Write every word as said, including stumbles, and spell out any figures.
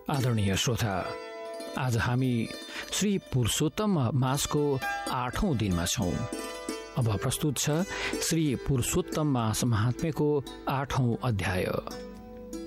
आदरणीय श्रोता, आज हामी श्री पुरुषोत्तम मासको आठौं दिनमा छौं। अब प्रस्तुत छ श्री पुरुषोत्तम मास महात्म्यको आठौं अध्याय।